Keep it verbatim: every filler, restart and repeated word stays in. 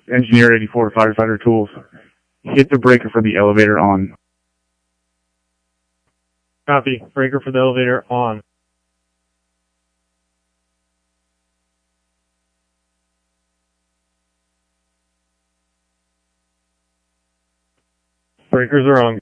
Engineer eighty-four, firefighter tools. Hit the breaker for the elevator on. Copy. Breaker for the elevator on. Breakers are on.